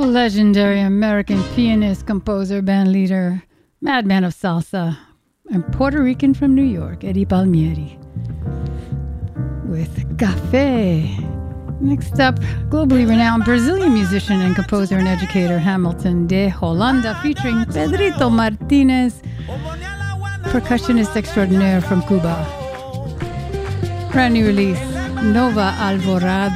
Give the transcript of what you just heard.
Legendary American pianist, composer, band leader, madman of salsa, and Puerto Rican from New York, Eddie Palmieri, with Café. Next up, globally renowned Brazilian musician and composer and educator Hamilton de Holanda, featuring Pedrito Martinez, percussionist extraordinaire from Cuba. Brand new release, Nova Alvorada.